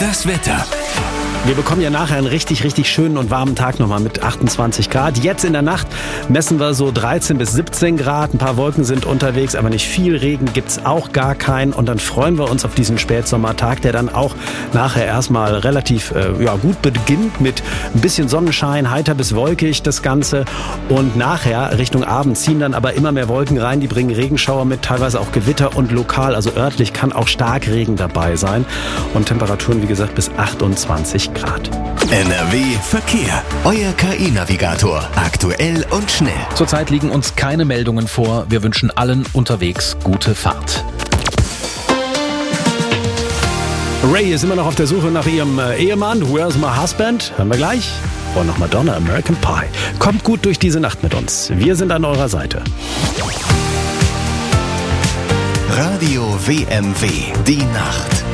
Das Wetter. Wir bekommen ja nachher einen richtig, richtig schönen und warmen Tag nochmal mit 28 Grad. Jetzt in der Nacht messen wir so 13 bis 17 Grad. Ein paar Wolken sind unterwegs, aber nicht viel. Regen gibt's auch gar keinen. Und dann freuen wir uns auf diesen Spätsommertag, der dann auch nachher erstmal relativ gut beginnt mit ein bisschen Sonnenschein, heiter bis wolkig das Ganze. Und nachher Richtung Abend ziehen dann aber immer mehr Wolken rein. Die bringen Regenschauer mit, teilweise auch Gewitter und lokal, also örtlich kann auch Starkregen dabei sein. Und Temperaturen, wie gesagt, bis 28 Grad. NRW Verkehr. Euer KI-Navigator. Aktuell und schnell. Zurzeit liegen uns keine Meldungen vor. Wir wünschen allen unterwegs gute Fahrt. Ray ist immer noch auf der Suche nach ihrem Ehemann. Where's my husband? Hören wir gleich. Und noch Madonna, American Pie. Kommt gut durch diese Nacht mit uns. Wir sind an eurer Seite. Radio WMW. Die Nacht.